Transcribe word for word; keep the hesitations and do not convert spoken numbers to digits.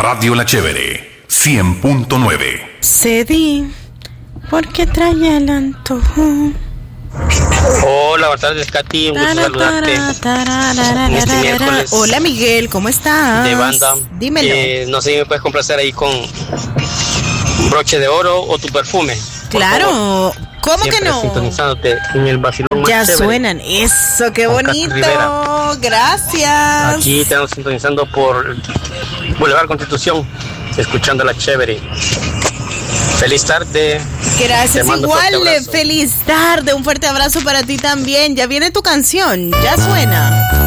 Radio La Chévere, cien punto nueve. Cedí, porque trae el antojo. Hola, buenas tardes, Katy. Un gusto saludarte. En este miércoles Hola, Miguel, ¿cómo estás? de banda. Dímelo. Eh, no sé si me puedes complacer ahí con un broche de oro o tu perfume. por Claro, favor. ¿cómo que Siempre no? sintonizándote en el vacilón más Ya chévere. suenan, eso, qué Con Katy bonito. Rivera. Gracias. Aquí estamos sintonizando por Boulevard Constitución, escuchando La Chévere. Feliz tarde. Te Gracias, mando igual, fuerte abrazo. feliz tarde, un fuerte abrazo para ti también. Ya viene tu canción, ya suena.